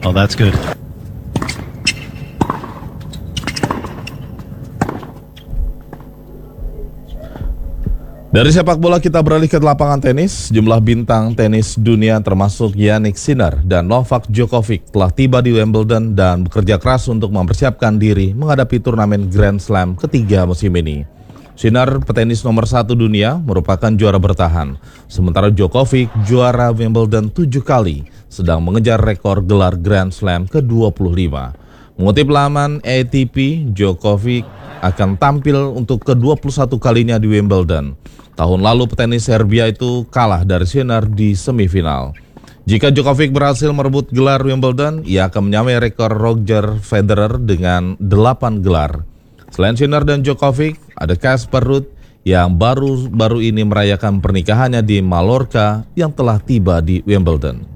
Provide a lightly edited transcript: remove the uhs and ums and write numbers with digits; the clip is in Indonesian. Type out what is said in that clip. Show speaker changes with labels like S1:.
S1: Oh, that's good.
S2: Dari sepak bola kita beralih ke lapangan tenis. Jumlah bintang tenis dunia termasuk Jannik Sinner dan Novak Djokovic telah tiba di Wimbledon dan bekerja keras untuk mempersiapkan diri menghadapi turnamen Grand Slam ketiga musim ini. Sinner, petenis nomor 1 dunia, merupakan juara bertahan. Sementara Djokovic juara Wimbledon 7 kali, sedang mengejar rekor gelar Grand Slam ke-25. Mengutip laman ATP, Djokovic akan tampil untuk ke-21 kalinya di Wimbledon. Tahun lalu petenis Serbia itu kalah dari Sinner di semifinal. Jika Djokovic berhasil merebut gelar Wimbledon, ia akan menyamai rekor Roger Federer dengan 8 gelar. Selain Sinner dan Djokovic, ada Casper Ruud yang baru-baru ini merayakan pernikahannya di Mallorca yang telah tiba di Wimbledon.